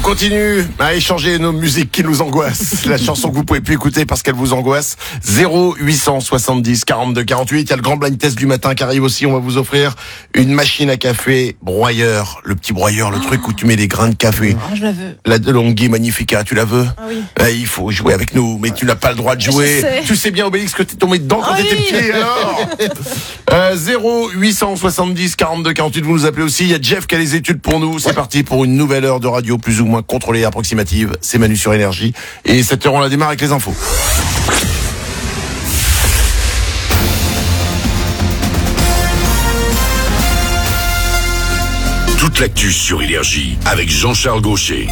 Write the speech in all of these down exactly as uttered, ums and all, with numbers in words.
continue à échanger nos musiques qui nous angoissent. La chanson que vous pouvez plus écouter parce qu'elle vous angoisse. zéro huit cent soixante-dix quarante-deux quarante-huit. Il y a le grand blind test du matin qui arrive aussi. On va vous offrir une machine à café broyeur. Le petit broyeur, le oh. truc où tu mets les grains de café. Oh, je la veux. La DeLonghi Magnifica, tu la veux? Ah oui. Euh, il faut jouer avec nous, mais tu n'as pas le droit de jouer. Sais. Tu sais bien, Obélix, que t'es tombé dedans quand oh t'étais oui. petit, alors euh, zéro huit cent soixante-dix quarante-deux quarante-huit, vous nous appelez aussi. Il y a Jeff qui a les études pour nous. C'est ouais. parti pour une nouvelle heure de radio plus ou moins contrôlée et approximative. C'est Manu sur Énergie. Et cette heure, on la démarre avec les infos. Toute l'actu sur Énergie avec Jean-Charles Gaucher.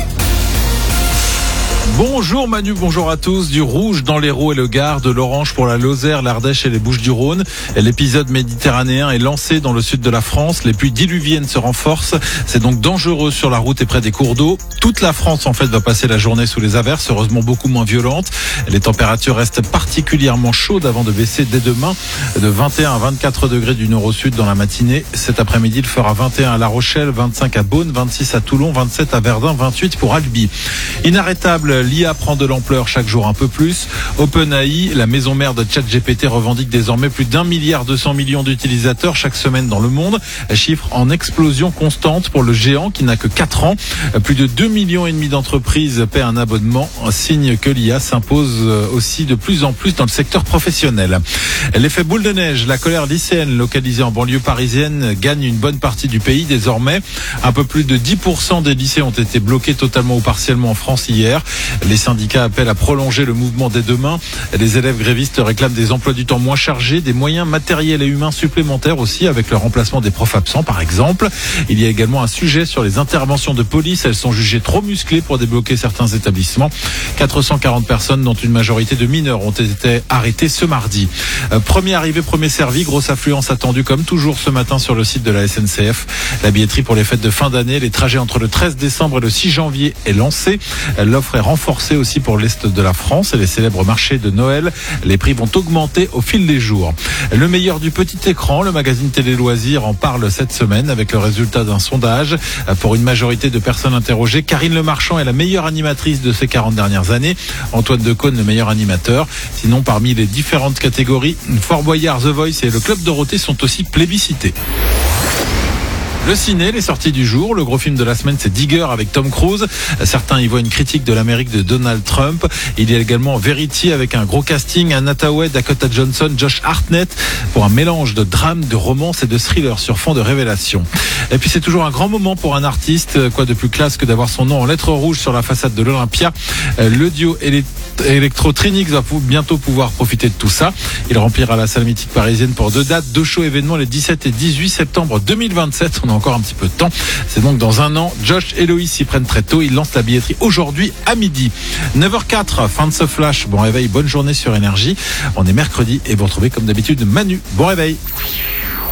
Bonjour Manu, bonjour à tous. Du rouge dans l'Hérault et le Gard, de l'orange pour la Lozère, l'Ardèche et les Bouches-du-Rhône. L'épisode méditerranéen est lancé dans le sud de la France. Les pluies diluviennes se renforcent. C'est donc dangereux sur la route et près des cours d'eau. Toute la France en fait va passer la journée sous les averses, heureusement beaucoup moins violentes. Les températures restent particulièrement chaudes avant de baisser dès demain de vingt et un à vingt-quatre degrés du nord au sud dans la matinée. Cet après-midi, il fera vingt et un à La Rochelle, vingt-cinq à Beaune, vingt-six à Toulon, vingt-sept à Verdun, vingt-huit pour Albi. Inarrêtable, l'I A prend de l'ampleur chaque jour un peu plus. OpenAI, la maison mère de ChatGPT, revendique désormais plus d'un milliard deux cents millions d'utilisateurs chaque semaine dans le monde. Chiffre en explosion constante pour le géant qui n'a que quatre ans. Plus de deux millions et demi d'entreprises paient un abonnement. Un signe que l'I A s'impose aussi de plus en plus dans le secteur professionnel. L'effet boule de neige, la colère lycéenne localisée en banlieue parisienne gagne une bonne partie du pays désormais. Un peu plus de dix pour cent des lycées ont été bloqués totalement ou partiellement en France hier. Les syndicats appellent à prolonger le mouvement dès demain. Les élèves grévistes réclament des emplois du temps moins chargés, des moyens matériels et humains supplémentaires aussi, avec le remplacement des profs absents par exemple. Il y a également un sujet sur les interventions de police. Elles sont jugées trop musclées pour débloquer certains établissements. quatre cent quarante personnes, dont une majorité de mineurs, ont été arrêtées ce mardi. Euh, premier arrivé, premier servi. Grosse affluence attendue comme toujours ce matin sur le site de la S N C F. La billetterie pour les fêtes de fin d'année. Les trajets entre le treize décembre et le six janvier est lancée. L'offre est renforcée aussi pour l'Est de la France et les célèbres marchés de Noël. Les prix vont augmenter au fil des jours. Le meilleur du petit écran, le magazine Télé Loisirs en parle cette semaine avec le résultat d'un sondage. Pour une majorité de personnes interrogées, Karine Le Marchand est la meilleure animatrice de ces quarante dernières années. Antoine Decaune, le meilleur animateur. Sinon, parmi les différentes catégories, Fort Boyard, The Voice et le Club Dorothée sont aussi plébiscités. Le ciné, les sorties du jour. Le gros film de la semaine, c'est Digger avec Tom Cruise. Certains y voient une critique de l'Amérique de Donald Trump. Il y a également Verity avec un gros casting. Anna Hathaway, Dakota Johnson, Josh Hartnett pour un mélange de drame, de romance et de thriller sur fond de révélation. Et puis c'est toujours un grand moment pour un artiste. Quoi de plus classe que d'avoir son nom en lettres rouges sur la façade de l'Olympia. Le duo Electro Trinix va bientôt pouvoir profiter de tout ça. Il remplira la salle mythique parisienne pour deux dates, deux shows événements les dix-sept et dix-huit septembre deux mille vingt-sept. On a encore un petit peu de temps. C'est donc dans un an. Josh et Loïs s'y prennent très tôt. Ils lancent la billetterie aujourd'hui à midi. neuf heures quatre, fin de ce flash. Bon réveil, bonne journée sur Énergie. On est mercredi et vous retrouvez comme d'habitude Manu. Bon réveil.